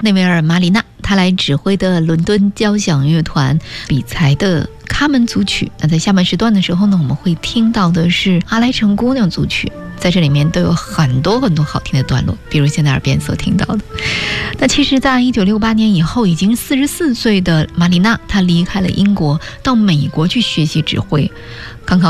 内维尔·马里纳他来指挥的伦敦交响乐团比才的卡门组曲。那在下半时段的时候呢，我们会听到的是阿莱城姑娘组曲，在这里面都有很多好听的段落，比如现在耳边所听到的。那其实在1968年以后，已经44岁的马里纳他离开了英国，到美国去学习指挥。刚刚